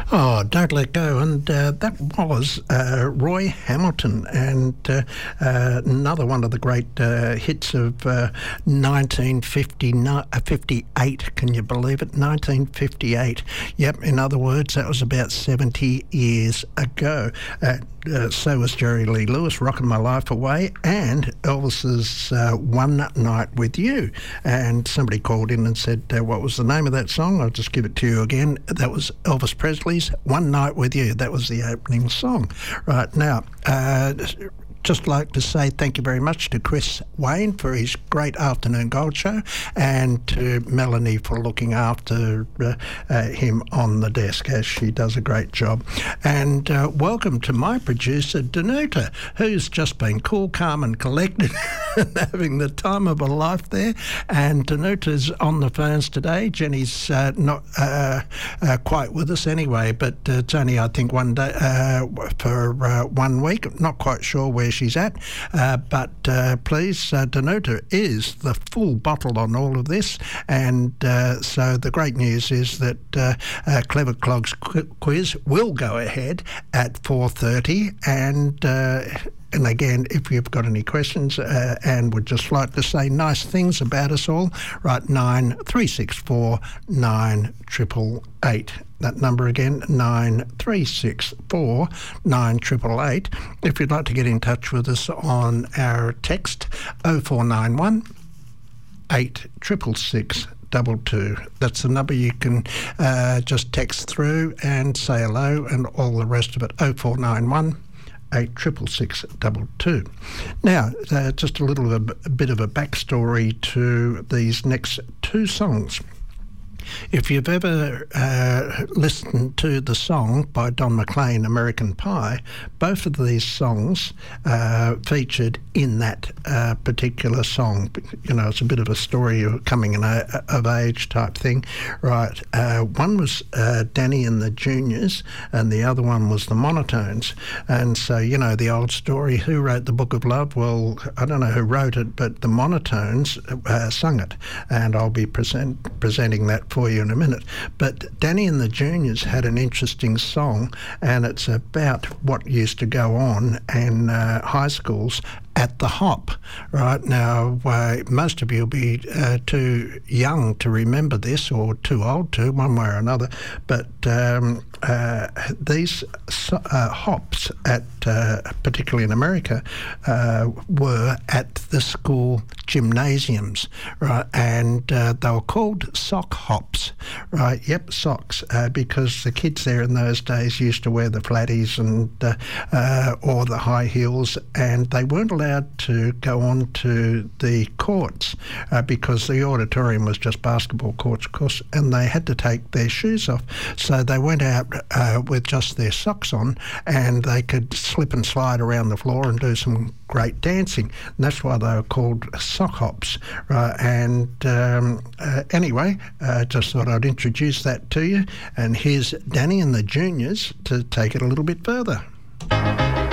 Oh, Don't Let Go. And that was Roy Hamilton, and another one of the great hits of 1958. Can you believe it? 1958. Yep, in other words, that was about 70 years ago. So was Jerry Lee Lewis, Rockin' My Life Away, and Elvis's One Night With You. And somebody called in and said, what was the name of that song? I'll just give it to you again. That was Elvis Presley's One Night With You. That was the opening song. Right, now, just like to say thank you very much to Chris Wayne for his great afternoon gold show, and to Melanie for looking after him on the desk, as she does a great job. And welcome to my producer, Danuta, who's just been cool, calm and collected and having the time of her life there. And Danuta's on the phones today. Jenny's not quite with us anyway, but it's only, I think, one day for 1 week. Not quite sure where she's at, but please, Danuta is the full bottle on all of this, and so the great news is that Clever Clogs quiz will go ahead at 4:30, and again, if you've got any questions and would just like to say nice things about us all, write 9364 9888. That number again, 9364 9888. If you'd like to get in touch with us on our text, 0491 8666 22. That's the number you can just text through and say hello and all the rest of it, 0491 866622. Now, just a bit of a backstory to these next two songs. If you've ever listened to the song by Don McLean, American Pie, both of these songs featured in that particular song. You know, it's a bit of a story of coming of age type thing, right? One was Danny and the Juniors, and the other one was the Monotones. And so, you know, the old story, who wrote the Book of Love? Well, I don't know who wrote it, but the Monotones sung it, and I'll be presenting that for you in a minute. But Danny and the Juniors had an interesting song, and it's about what used to go on in high schools at the Hop. Right now, most of you will be too young to remember this, or too old to, one way or another, but these hops, at particularly in America, were at the school gymnasiums, right? And they were called sock hops, right? Yep, socks, because the kids there in those days used to wear the flatties and or the high heels, and they weren't allowed to go on to the courts because the auditorium was just basketball courts, of course, and they had to take their shoes off. So they went out with just their socks on, and they could slip and slide around the floor and do some great dancing. And that's why they were called sock hops. And anyway, just thought I'd introduce that to you. And here's Danny and the Juniors to take it a little bit further.